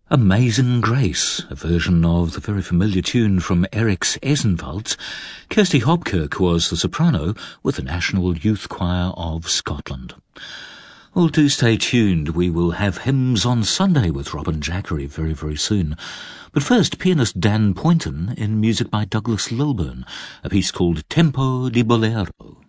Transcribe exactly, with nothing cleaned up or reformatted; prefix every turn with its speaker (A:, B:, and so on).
A: Amazing Grace, a version of the very familiar tune from Eric's Essenwalds. Kirsty Hopkirk was the soprano with the National Youth Choir of Scotland. Well, do stay tuned. We will have Hymns on Sunday with Robin Jackery very, very soon. But first, pianist Dan Poynton in music by Douglas Lilburn, a piece called Tempo di Bolero.